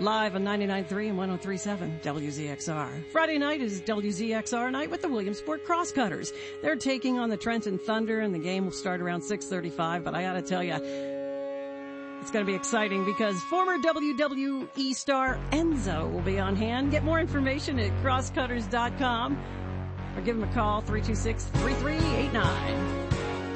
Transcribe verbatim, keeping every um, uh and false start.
live on ninety-nine point three and one oh three point seven W Z X R. Friday night is W Z X R night with the Williamsport Crosscutters. They're taking on the Trenton Thunder, and the game will start around six thirty-five, but I gotta tell you, it's going to be exciting because former W W E star Enzo will be on hand. Get more information at crosscutters dot com or give him a call, three two six, three three eight nine.